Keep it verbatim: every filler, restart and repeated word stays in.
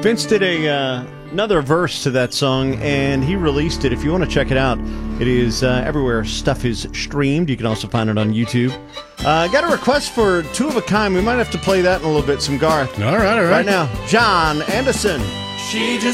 Vince did a uh, another verse to that song, and he released it. If you want to check it out, it is uh, everywhere stuff is streamed. You can also find it on YouTube. Uh, got a request for Two of a Kind. We might have to play that in a little bit. Some Garth. All right, all right. Right now, John Anderson. She just